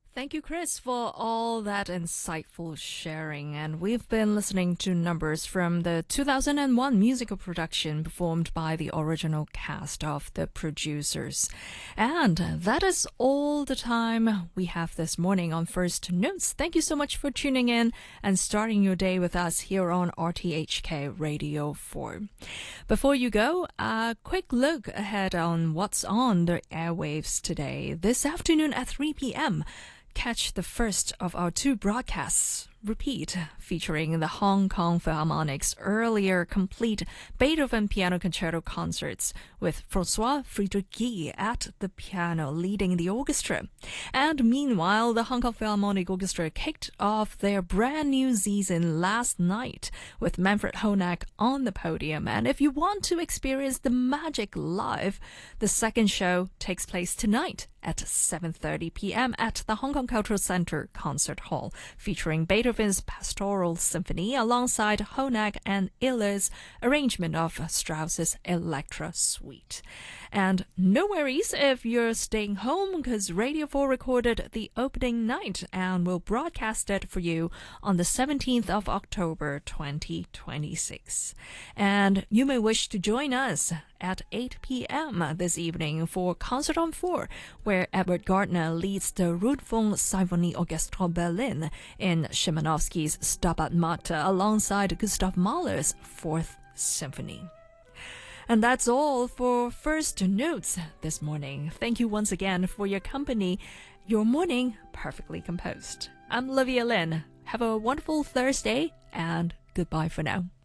Thank you, Chris, for all that insightful sharing. And we've been listening to numbers from the 2001 musical production performed by the original cast of The Producers. And that is all the time we have this morning on First Notes. Thank you so much for tuning in and starting your day with us here on RTHK Radio 4. Before you go, a quick look ahead on what's on the airwaves today. This afternoon at 3 p.m., catch the first of our two broadcasts, Repeat, featuring the Hong Kong Philharmonic's earlier complete Beethoven Piano Concerto concerts with François Friedrich Guy at the piano leading the orchestra. And meanwhile, the Hong Kong Philharmonic Orchestra kicked off their brand new season last night with Manfred Honak on the podium. And if you want to experience the magic live, the second show takes place tonight at 7:30 p.m. at the Hong Kong Cultural Center Concert Hall, featuring Beethoven's Pastoral Symphony alongside Honak and Iller's arrangement of Strauss's Electra Suite. And no worries if you're staying home, because Radio 4 recorded the opening night and will broadcast it for you on the 17th of October 2026. And you may wish to join us at 8 p.m. this evening for Concert on 4, where Edward Gardner leads the Rundfunk Symphony Orchestra Berlin in Szymanowski's Stabat Mater alongside Gustav Mahler's Fourth Symphony. And that's all for First Notes this morning. Thank you once again for your company. Your morning perfectly composed. I'm Olivia Lin. Have a wonderful Thursday and goodbye for now.